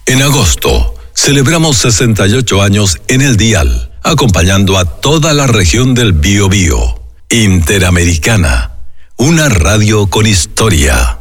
En agosto, celebramos 68 años en el dial, acompañando a toda la región del Biobío. Interamericana, una radio con historia.